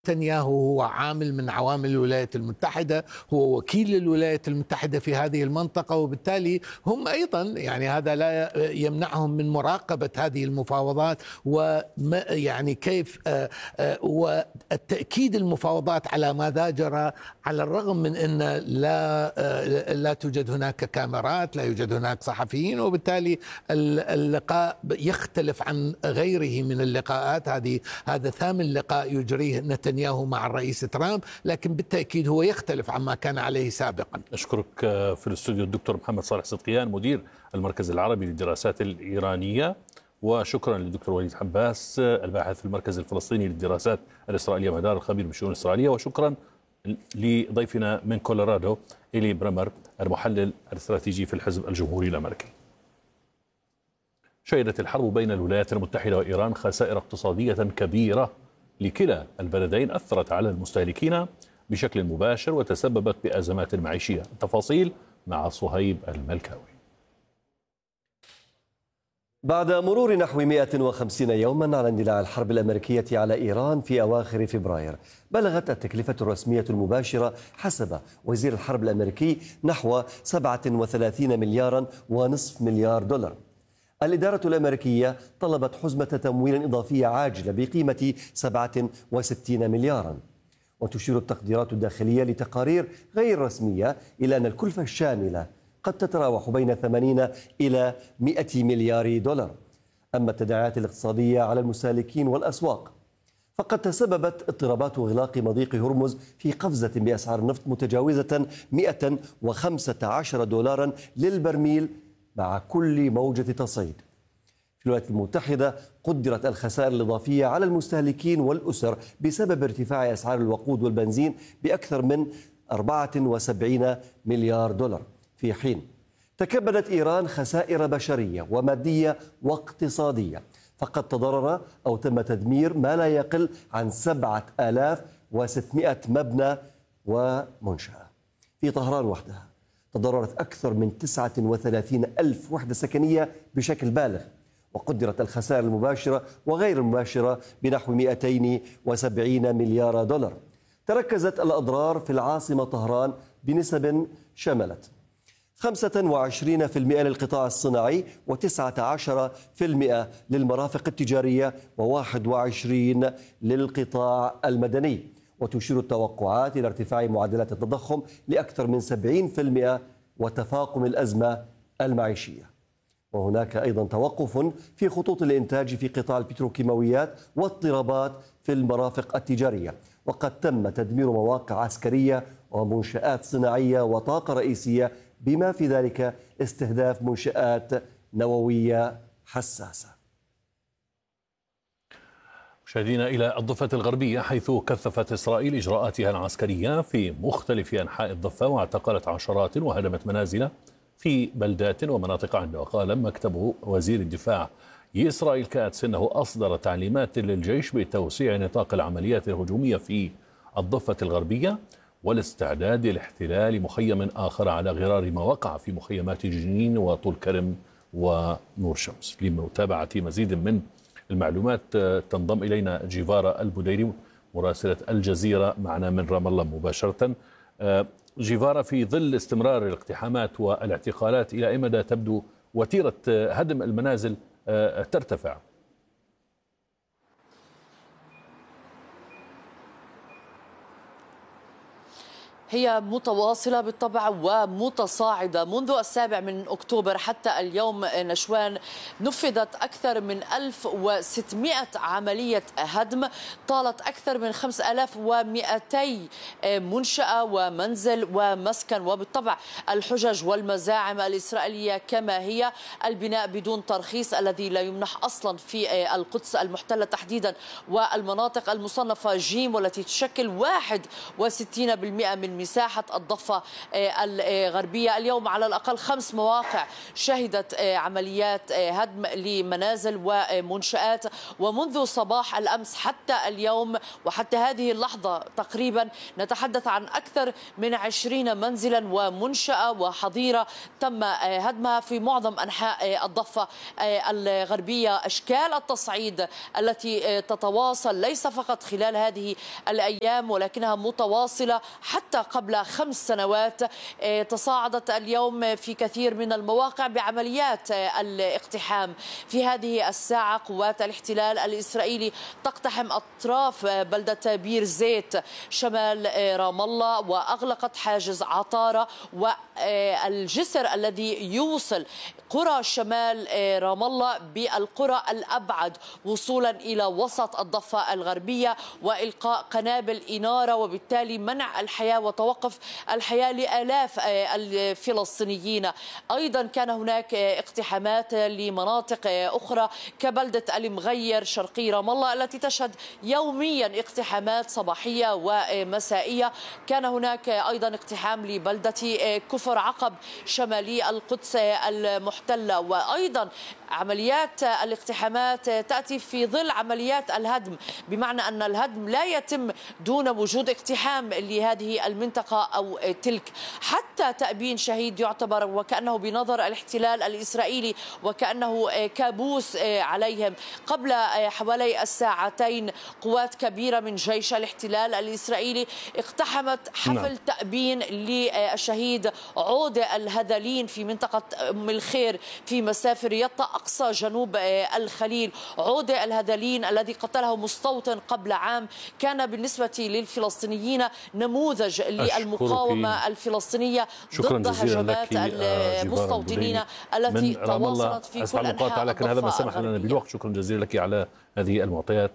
نتنياهو هو عامل من عوامل الولايات المتحدة، هو وكيل للولايات المتحدة في هذه المنطقة، وبالتالي هم أيضا يعني هذا لا يمنعهم من مراقبة هذه المفاوضات ويعني كيف والتأكيد المفاوضات على ماذا جرى، على الرغم من أن لا توجد هناك كاميرات، لا يوجد هناك صحفيين، وبالتالي اللقاء يختلف عن غيره من اللقاءات. هذا ثامن لقاء يجريه نتنياهو مع الرئيس ترامب، لكن بالتأكيد هو يختلف عما كان عليه سابقا. أشكرك في الاستوديو الدكتور محمد صالح صدقيان، مدير المركز العربي للدراسات الإيرانية، وشكرا للدكتور وليد حباس الباحث في المركز الفلسطيني للدراسات الإسرائيلية مدار الخبير بالشؤون الإسرائيلية، وشكرا لضيفنا من كولورادو إيلي برمر المحلل الاستراتيجي في الحزب الجمهوري الأمريكي. شهدت الحرب بين الولايات المتحدة وإيران خسائر اقتصادية كبيرة لكلا البلدين أثرت على المستهلكين بشكل مباشر وتسببت بأزمات معيشية. التفاصيل مع صهيب الملكاوي. بعد مرور نحو 150 يوما على اندلاع الحرب الأمريكية على إيران في أواخر فبراير، بلغت التكلفة الرسمية المباشرة حسب وزير الحرب الأمريكي نحو 37 مليارا ونصف مليار دولار. الإدارة الأمريكية طلبت حزمة تمويل إضافية عاجلة بقيمة 67 مليارا. وتشير التقديرات الداخلية لتقارير غير رسمية إلى أن الكلفة الشاملة قد تتراوح بين 80 إلى 100 مليار دولار. أما التداعيات الاقتصادية على المستهلكين والأسواق فقد تسببت اضطرابات وإغلاق مضيق هرمز في قفزة بأسعار النفط متجاوزة 115 دولارا للبرميل مع كل موجة تصعيد. في الولايات المتحدة قدرت الخسائر الإضافية على المستهلكين والأسر بسبب ارتفاع أسعار الوقود والبنزين بأكثر من 74 مليار دولار، في حين تكبدت إيران خسائر بشرية ومادية واقتصادية، فقد تضرر أو تم تدمير ما لا يقل عن 7600 مبنى ومنشأة. في طهران وحدها تضررت أكثر من 39 ألف وحدة سكنية بشكل بالغ، وقدرت الخسائر المباشرة وغير المباشرة بنحو 270 مليار دولار. تركزت الأضرار في العاصمة طهران بنسب شملت 25% للقطاع الصناعي، و19% للمرافق التجارية، و21% للقطاع المدني. وتشير التوقعات إلى ارتفاع معدلات التضخم لأكثر من 70% وتفاقم الأزمة المعيشية. وهناك أيضا توقف في خطوط الإنتاج في قطاع البتروكيماويات واضطرابات في المرافق التجارية، وقد تم تدمير مواقع عسكرية ومنشآت صناعية وطاقة رئيسية، بما في ذلك استهداف منشآت نووية حساسة. مشاهدينا إلى الضفة الغربية، حيث كثفت إسرائيل إجراءاتها العسكرية في مختلف أنحاء الضفة واعتقلت عشرات وهدمت منازل في بلدات ومناطق عدة. وقال مكتب وزير الدفاع إسرائيل كاتس إنه أصدر تعليمات للجيش بتوسيع نطاق العمليات الهجومية في الضفة الغربية والاستعداد لاحتلال مخيم آخر على غرار ما وقع في مخيمات جنين وطول كرم ونور شمس. لمتابعة مزيد من المعلومات تنضم إلينا جيفارا البديري مراسلة الجزيرة معنا من رام الله مباشرة. جيفارا، في ظل استمرار الاقتحامات والاعتقالات إلى أي مدى تبدو وتيرة هدم المنازل ترتفع؟ هي متواصلة بالطبع ومتصاعدة منذ 7 أكتوبر حتى اليوم. نشوان نفذت أكثر من 1600 عملية هدم طالت أكثر من 5200 منشأة ومنزل ومسكن. وبالطبع الحجج والمزاعم الإسرائيلية كما هي، البناء بدون ترخيص الذي لا يمنح أصلا في القدس المحتلة تحديدا والمناطق المصنفة جيم والتي تشكل 61% من مساحة الضفة الغربية. اليوم على الأقل 5 مواقع شهدت عمليات هدم لمنازل ومنشآت، ومنذ صباح الأمس حتى اليوم وحتى هذه اللحظة تقريبا نتحدث عن أكثر من 20 منزلا ومنشأة وحظيرة تم هدمها في معظم أنحاء الضفة الغربية. أشكال التصعيد التي تتواصل ليس فقط خلال هذه الأيام ولكنها متواصلة حتى قبل 5 سنوات. تصاعدت اليوم في كثير من المواقع بعمليات الاقتحام. في هذه الساعة قوات الاحتلال الإسرائيلي تقتحم أطراف بلدة بير زيت شمال رام الله، وأغلقت حاجز عطارة والجسر الذي يوصل قرى شمال رام الله بالقرى الأبعد وصولا إلى وسط الضفة الغربية، وإلقاء قنابل إنارة وبالتالي منع الحياة وتوقف الحياة لآلاف الفلسطينيين. أيضا كان هناك اقتحامات لمناطق أخرى كبلدة المغير شرقي رام الله التي تشهد يوميا اقتحامات صباحية ومسائية. كان هناك أيضا اقتحام لبلدة كفر عقب شمالي القدس المحتلة. وأيضا عمليات الاقتحامات تأتي في ظل عمليات الهدم، بمعنى أن الهدم لا يتم دون وجود اقتحام لهذه المنطقة أو تلك. حتى تأبين شهيد يعتبر وكأنه بنظر الاحتلال الإسرائيلي وكأنه كابوس عليهم. قبل حوالي الساعتين قوات كبيرة من جيش الاحتلال الإسرائيلي اقتحمت حفل تأبين للشهيد عودة الهذلين في منطقة أم الخير في مسافة يطا أقصى جنوب الخليل. عودة الهذلين الذي قتله مستوطن قبل عام كان بالنسبة للفلسطينيين نموذج للمقاومة الفلسطينية ضد هجمات المستوطنين التي تواصلت في كل أنحاء لكن هذا ما سمح لنا بالوقت. شكرا جزيلا لك على هذه المعطيات.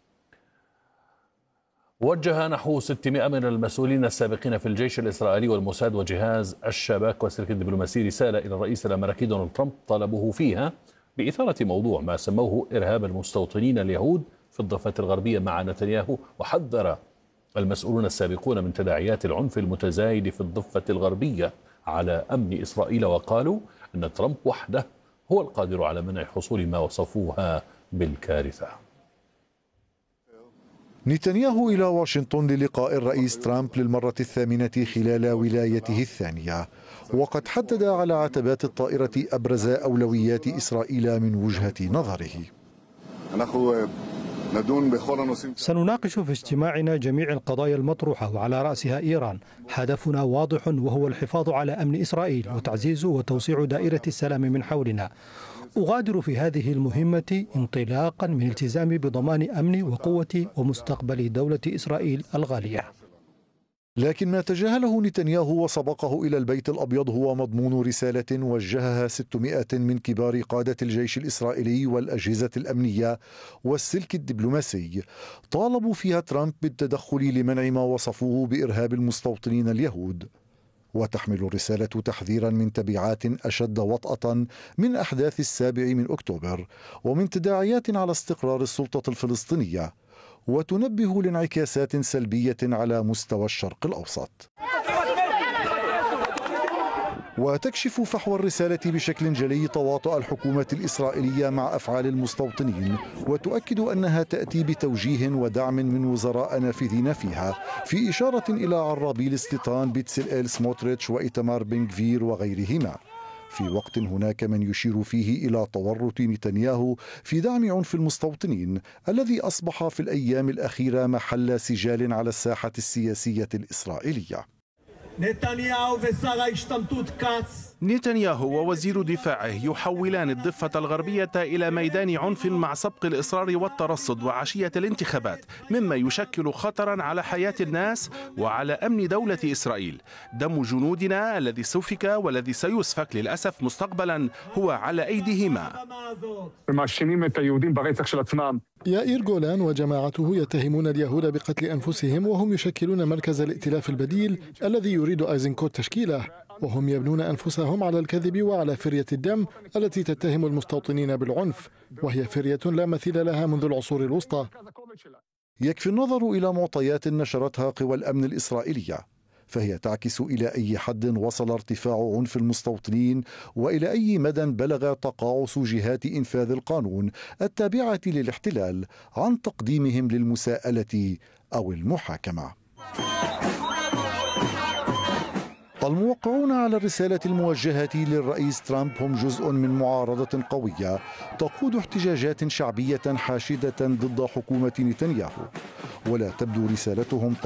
وجه نحو 600 من المسؤولين السابقين في الجيش الإسرائيلي والموساد وجهاز الشباك والسلك الدبلوماسي رسالة إلى الرئيس الأمريكي دونالد ترامب طلبه فيها بإثارة موضوع ما سموه إرهاب المستوطنين اليهود في الضفة الغربية مع نتنياهو. وحذر المسؤولون السابقون من تداعيات العنف المتزايد في الضفة الغربية على أمن إسرائيل، وقالوا أن ترامب وحده هو القادر على منع حصول ما وصفوها بالكارثة. نتنياهو إلى واشنطن للقاء الرئيس ترامب للمرة الثامنة خلال ولايته الثانية، وقد حدد على عتبات الطائرة أبرز أولويات إسرائيل من وجهة نظره. سنناقش في اجتماعنا جميع القضايا المطروحة وعلى رأسها إيران. هدفنا واضح وهو الحفاظ على أمن إسرائيل وتعزيز وتوسيع دائرة السلام من حولنا. أغادر في هذه المهمة انطلاقا من التزامي بضمان أمن وقوة ومستقبل دولة إسرائيل الغالية. لكن ما تجاهله نتنياهو وسبقه إلى البيت الأبيض هو مضمون رسالة وجهها 600 من كبار قادة الجيش الإسرائيلي والأجهزة الأمنية والسلك الدبلوماسي، طالبوا فيها ترامب بالتدخل لمنع ما وصفوه بإرهاب المستوطنين اليهود. وتحمل الرسالة تحذيرا من تبعات أشد وطأة من أحداث 7 أكتوبر ومن تداعيات على استقرار السلطة الفلسطينية، وتنبه لانعكاسات سلبية على مستوى الشرق الأوسط. وتكشف فحوى الرسالة بشكل جلي تواطؤ الحكومة الإسرائيلية مع أفعال المستوطنين، وتؤكد أنها تأتي بتوجيه ودعم من وزراء نافذين فيها، في إشارة إلى عرابي الاستيطان بتسلئيل سموتريتش وإيتمار بن غفير وغيرهما، في وقت هناك من يشير فيه إلى تورط نتنياهو في دعم عنف المستوطنين الذي أصبح في الأيام الأخيرة محل سجال على الساحة السياسية الإسرائيلية. نتنياهو ووزير دفاعه يحولان الضفة الغربية إلى ميدان عنف مع سبق الإصرار والترصد وعشية الانتخابات، مما يشكل خطرا على حياة الناس وعلى أمن دولة إسرائيل. دم جنودنا الذي سفك والذي سيسفك للأسف مستقبلا هو على أيديهما. يائير جولان وجماعته يتهمون اليهود بقتل أنفسهم، وهم يشكلون مركز الائتلاف البديل الذي يريد أيزنكوت تشكيله، وهم يبنون أنفسهم على الكذب وعلى فرية الدم التي تتهم المستوطنين بالعنف، وهي فرية لا مثيل لها منذ العصور الوسطى. يكفي النظر إلى معطيات نشرتها قوى الأمن الإسرائيلية فهي تعكس إلى أي حد وصل ارتفاع عنف المستوطنين وإلى أي مدى بلغ تقاعس جهات إنفاذ القانون التابعة للاحتلال عن تقديمهم للمساءلة أو المحاكمة. الموقعون على الرسالة الموجهة للرئيس ترامب هم جزء من معارضة قوية تقود احتجاجات شعبية حاشدة ضد حكومة نتنياهو، ولا تبدو رسالتهم